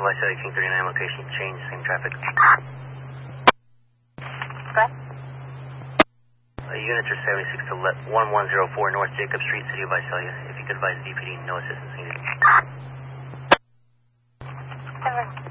Visalia, King 39 location, change, same traffic. What? Units are 76 to 1104 North Jacob Street, City of Visalia. If you could advise DPD, no assistance needed. Over.